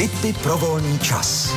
Tipy pro volný čas.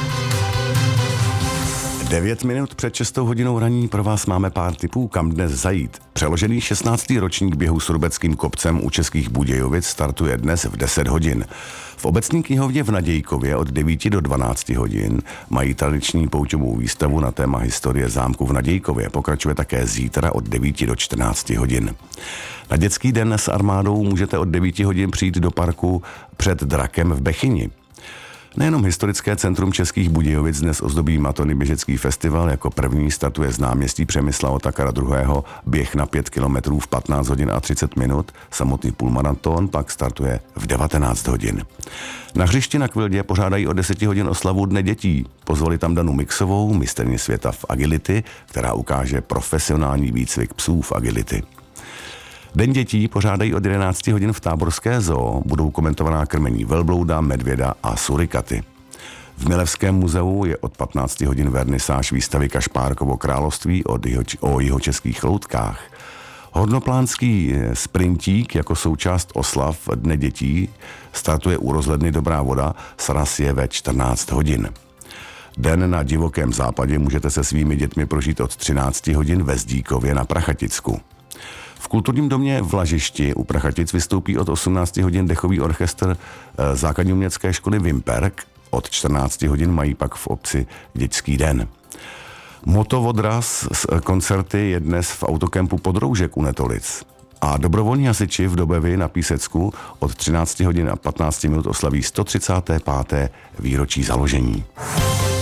9 minut před 6 hodinou raní pro vás máme pár tipů, kam dnes zajít. Přeložený 16. ročník běhu s Hrubeckým kopcem u Českých Budějovic startuje dnes v 10 hodin. V obecní knihovně v Nadějkově od 9 do 12 hodin mají tradiční pouťovou výstavu na téma historie zámku v Nadějkově. Pokračuje také zítra od 9 do 14 hodin. Na dětský den s armádou můžete od 9 hodin přijít do parku před Drakem v Bechyni. Nejenom historické centrum Českých Budějovic dnes ozdobí Matony běžecký festival, jako první startuje z náměstí Přemysla Otakara II. Běh na 5 kilometrů v 15 hodin a 30 minut, samotný půlmaraton pak startuje v 19 hodin. Na hřišti na Kvildě pořádají od 10 hodin oslavu Dne dětí. Pozvali tam Danu Mixovou, mistryni světa v agility, která ukáže profesionální výcvik psů v agility. Den dětí pořádají od 11 hodin v Táborské zoo, budou komentovaná krmení velblouda, medvěda a surikaty. V Milevském muzeu je od 15 hodin vernisáž výstavy Kašpárkovo království o jihočeských loutkách. Hornoplánský sprintík jako součást oslav Dne dětí startuje u rozhledny Dobrá voda, sraz je ve 14 hodin. Den na divokém západě můžete se svými dětmi prožít od 13 hodin ve Zdíkově na Prachaticku. V kulturním domě v Lažišti u Prachatic vystoupí od 18 hodin dechový orchestr základní umělecké školy Vimperk. Od 14 hodin mají pak v obci dětský den. Motovodraz z koncerty je dnes v autokempu Podroužek u Netolic. A dobrovolní hasiči v Dobevi na Písecku od 13 hodin a 15 minut oslaví 135. výročí založení.